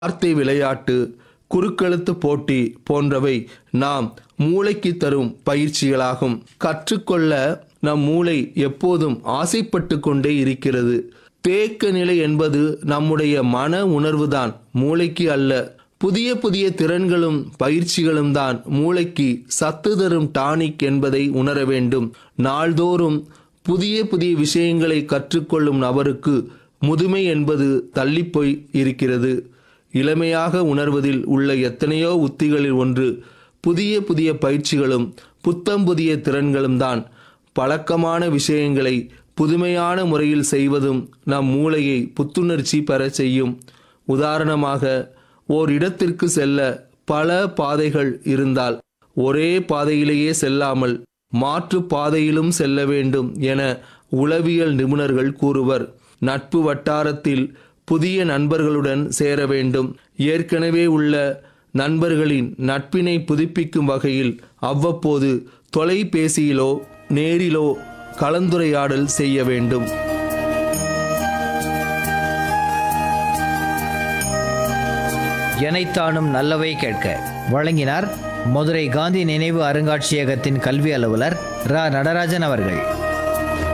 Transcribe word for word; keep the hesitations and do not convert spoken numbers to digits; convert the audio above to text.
வார்த்தை விளையாட்டு, குறுக்கெழுத்து போட்டி போன்றவை நாம் மூளைக்கு தரும் பயிற்சிகளாகும். கற்றுக்கொள்ள நம் மூளை எப்போதும் ஆசைப்பட்டு கொண்டே இருக்கிறது. தேக்க நிலை என்பது நம்முடைய மன உணர்வுதான், மூளைக்கு அல்ல. புதிய புதிய திறன்களும் பயிற்சிகளும் தான் மூளைக்கு சத்து தரும் டானிக் என்பதை உணர வேண்டும். நாள்தோறும் புதிய புதிய விஷயங்களை கற்றுக்கொள்ளும் நபருக்கு முதுமை என்பது தள்ளிப்போய் இருக்கிறது. இளமையாக உணர்வதில் உள்ள எத்தனையோ உத்திகளில் ஒன்று புதிய புதிய பயிற்சிகளும் புத்தம் புதிய திறன்களும் தான். பழக்கமான விஷயங்களை புதுமையான முறையில் செய்வதும் நம் மூளையை புத்துணர்ச்சி பெற செய்யும். உதாரணமாக, ஓர் இடத்திற்கு செல்ல பல பாதைகள் இருந்தால் ஒரே பாதையிலேயே செல்லாமல் மாற்று பாதையிலும் செல்ல வேண்டும் என உளவியல் நிபுணர்கள் கூறுவர். நட்பு வட்டாரத்தில் புதிய நண்பர்களுடன் சேர வேண்டும். ஏற்கனவே உள்ள நண்பர்களின் நட்பினை புதுப்பிக்கும் வகையில் அவ்வப்போது தொலைபேசியிலோ நேரிலோ கலந்துரையாடல் செய்ய வேண்டும். எனைத்தானும் நல்லவை கேட்க வழங்கினார் மதுரை காந்தி நினைவு அருங்காட்சியகத்தின் கல்வி அலுவலர் ரா நடராஜன் அவர்கள்.